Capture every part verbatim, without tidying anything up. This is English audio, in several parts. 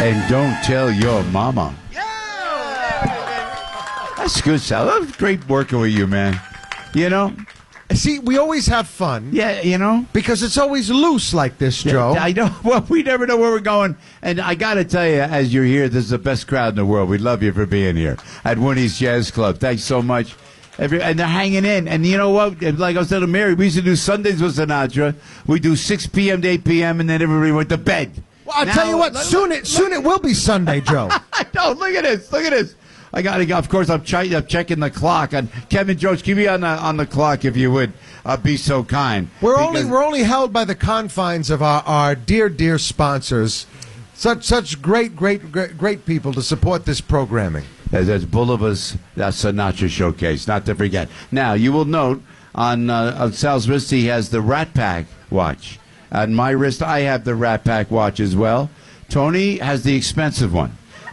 And don't tell your mama. That's good, Sal. That was great working with you, man. You know? See, we always have fun. Yeah, you know? Because it's always loose like this, Joe. Yeah, I know. Well, we never know where we're going. And I got to tell you, as you're here, this is the best crowd in the world. We love you for being here at Winnie's Jazz Club. Thanks so much. Every, and they're hanging in. And you know what? Like I was telling Mary, we used to do Sundays with Sinatra. We do six p.m. to eight p.m., and then everybody went to bed. Well, I'll now, tell you what. Look, soon it, soon it will be Sunday, Joe. No, look at this. Look at this. I got to. Of course, I'm, ch- I'm checking the clock. And Kevin George, keep me on the on the clock if you would. Uh, be so kind. We're only we're only held by the confines of our, our dear dear sponsors, such such great great great great people to support this programming. There's Bolivar's uh, Sinatra Showcase, not to forget. Now you will note on uh, on Sal's wrist he has the Rat Pack watch. On my wrist I have the Rat Pack watch as well. Tony has the expensive one.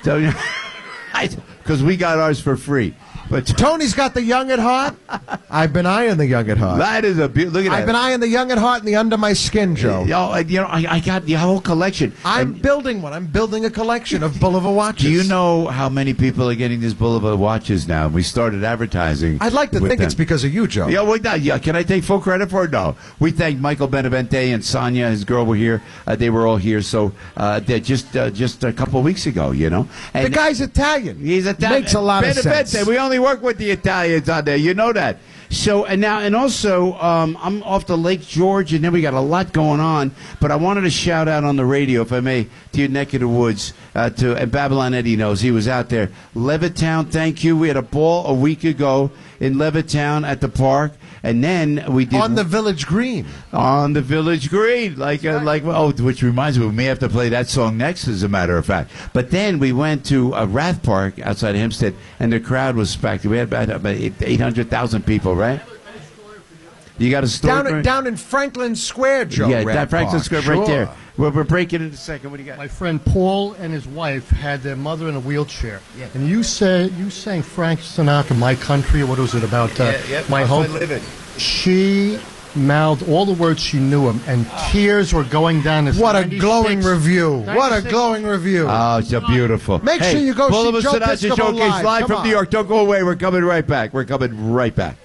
Because we got ours for free. But Tony's got the Young at Heart. I've been eyeing the Young at Heart. That is a be- look at I've that. been eyeing the Young at Heart and the Under My Skin, Joe. Oh, you know, I, I got the whole collection. I'm and building one. I'm building a collection of Bolivar watches. Do you know how many people are getting these Bolivar watches now? We started advertising. I'd like to with think them. it's because of you, Joe. Yeah, well, no, yeah. Can I take full credit for it? No. We thank Michael Benevente and Sonia, his girl, were here. Uh, they were all here. So uh, they're just uh, just a couple of weeks ago, you know. And the guy's Italian. He's Italian. Makes a lot Benevente, of sense. We only work with the Italians on there. You know that. So and now and also um, I'm off to Lake George, and then we got a lot going on. But I wanted to shout out on the radio, if I may, to your neck of the woods. Uh, to and Babylon Eddie knows he was out there. Levittown, thank you. We had a ball a week ago in Levittown at the park, and then we did on the Village Green. On the Village Green, like uh, like oh, which reminds me, we may have to play that song next, as a matter of fact. But then we went to a Rath Park outside of Hempstead, and the crowd was packed. We had about, about eight hundred thousand people, right? You got a story down, down in Franklin Square, Joe. Yeah, Rath that Franklin Park. Square Sure. right there. Well, we're breaking in a second. What do you got? My friend Paul and his wife had their mother in a wheelchair, yeah. and you said you sang Frank Sinatra, "My Country." What was it about? Uh, yeah, yeah, my hope. She mouthed all the words she knew him, and tears were going down his. What a glowing review! What a glowing review! Oh, it's a beautiful. Make hey, sure you go see Boulevard Joe Sinatra Piscopo Showcase live, live Come from on. New York. Don't go away. We're coming right back. We're coming right back.